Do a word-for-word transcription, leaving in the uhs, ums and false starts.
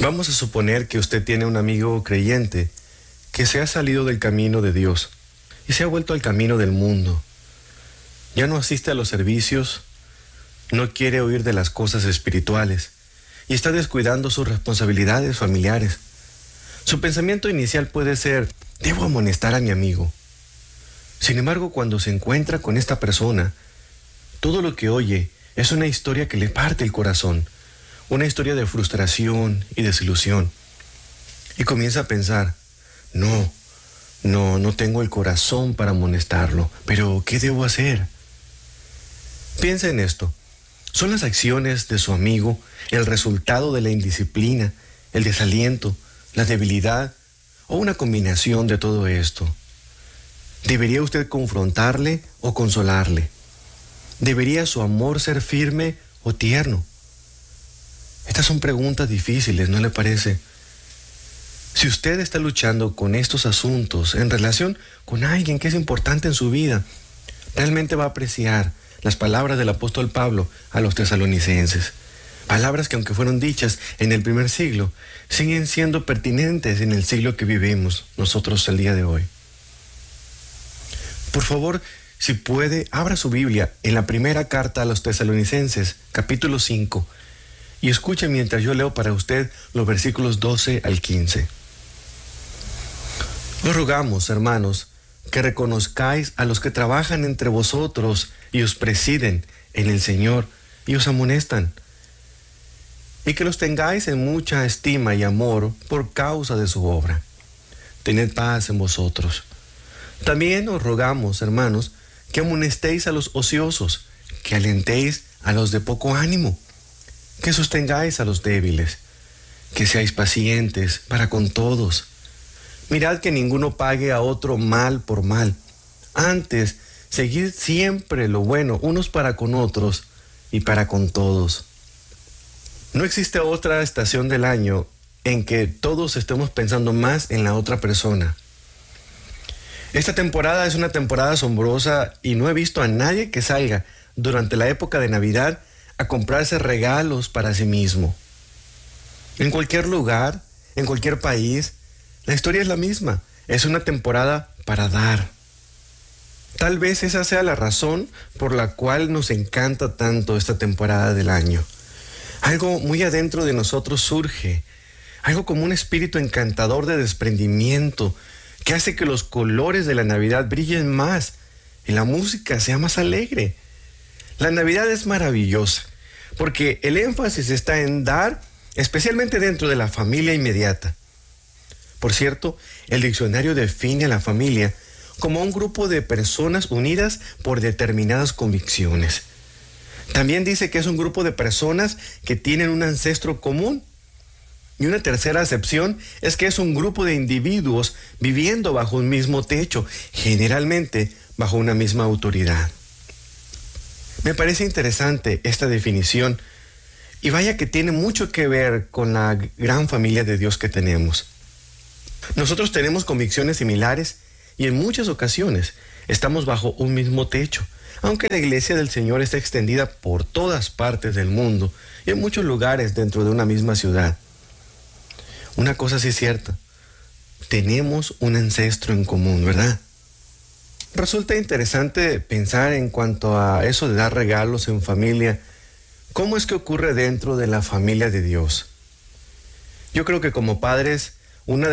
Vamos a suponer que usted tiene un amigo creyente que se ha salido del camino de Dios y se ha vuelto al camino del mundo. Ya no asiste a los servicios, no quiere oír de las cosas espirituales y está descuidando sus responsabilidades familiares. Su pensamiento inicial puede ser: debo amonestar a mi amigo. Sin embargo, cuando se encuentra con esta persona, todo lo que oye es una historia que le parte el corazón, una historia de frustración y desilusión. Y comienza a pensar: no, no, no tengo el corazón para amonestarlo, pero ¿qué debo hacer? Piensa en esto. ¿Son las acciones de su amigo el resultado de la indisciplina, el desaliento, la debilidad o una combinación de todo esto? ¿Debería usted confrontarle o consolarle? ¿Debería su amor ser firme o tierno? Estas son preguntas difíciles, ¿no le parece? Si usted está luchando con estos asuntos en relación con alguien que es importante en su vida, realmente va a apreciar las palabras del apóstol Pablo a los tesalonicenses. Palabras que, aunque fueron dichas en el primer siglo, siguen siendo pertinentes en el siglo que vivimos nosotros el día de hoy. Por favor, si puede, abra su Biblia en la primera carta a los tesalonicenses, capítulo cinco, y escuche mientras yo leo para usted los versículos doce al quince. Os rogamos, hermanos, que reconozcáis a los que trabajan entre vosotros y os presiden en el Señor y os amonestan, y que los tengáis en mucha estima y amor por causa de su obra. Tened paz en vosotros. También os rogamos, hermanos, que amonestéis a los ociosos, que alentéis a los de poco ánimo, que sostengáis a los débiles, que seáis pacientes para con todos. Mirad que ninguno pague a otro mal por mal. Antes, seguid siempre lo bueno unos para con otros y para con todos. No existe otra estación del año en que todos estemos pensando más en la otra persona. Esta temporada es una temporada asombrosa y no he visto a nadie que salga durante la época de Navidad a comprarse regalos para sí mismo. En cualquier lugar, en cualquier país, la historia es la misma. Es una temporada para dar. Tal vez esa sea la razón por la cual nos encanta tanto esta temporada del año. Algo muy adentro de nosotros surge, algo como un espíritu encantador de desprendimiento que hace que los colores de la Navidad brillen más y la música sea más alegre. La Navidad es maravillosa porque el énfasis está en dar, especialmente dentro de la familia inmediata. Por cierto, el diccionario define a la familia como un grupo de personas unidas por determinadas convicciones. También dice que es un grupo de personas que tienen un ancestro común. Y una tercera acepción es que es un grupo de individuos viviendo bajo un mismo techo, generalmente bajo una misma autoridad. Me parece interesante esta definición y vaya que tiene mucho que ver con la gran familia de Dios que tenemos. Nosotros tenemos convicciones similares y en muchas ocasiones estamos bajo un mismo techo, aunque la iglesia del Señor está extendida por todas partes del mundo y en muchos lugares dentro de una misma ciudad. Una cosa sí es cierta, tenemos un ancestro en común, ¿verdad? Resulta interesante pensar en cuanto a eso de dar regalos en familia, ¿cómo es que ocurre dentro de la familia de Dios? Yo creo que como padres, una de